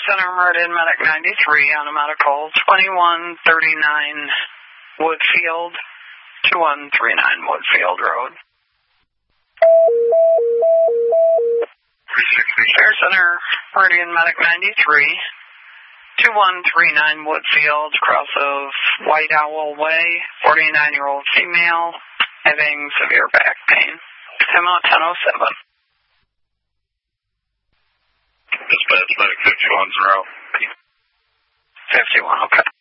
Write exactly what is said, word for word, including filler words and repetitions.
Center Meridian Medic ninety-three on a medical twenty-one thirty-nine Woodfield, two one three nine Woodfield Road. Air Center Meridian Medic ninety-three, two one three nine Woodfield, cross of White Owl Way, forty-nine-year-old female, having severe back pain. M O ten oh seven. Dispatch Medic fifty-one zero. fifty-one, okay.